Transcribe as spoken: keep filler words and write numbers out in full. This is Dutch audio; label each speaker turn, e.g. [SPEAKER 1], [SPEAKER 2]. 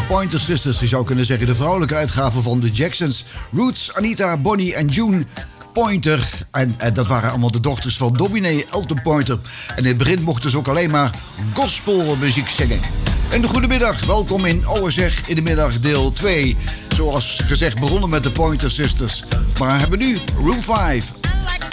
[SPEAKER 1] Pointer Sisters. Je zou kunnen zeggen de vrouwelijke uitgave van de Jacksons. Roots, Anita, Bonnie en June Pointer. En, en dat waren allemaal de dochters van Dominee Elton Pointer. En in het begin mochten ze ook alleen maar gospelmuziek zingen. En de goedemiddag, welkom in O S R in de middag deel twee. Zoals gezegd begonnen met de Pointer Sisters. Maar we hebben nu Room vijf,